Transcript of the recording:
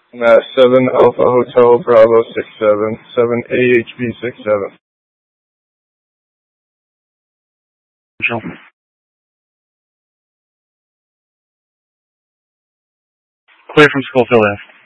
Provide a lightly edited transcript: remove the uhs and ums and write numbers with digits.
Matt 7 Alpha Hotel Bravo 67, 7 AHB 67. Sure. Clear from Schofield Ave.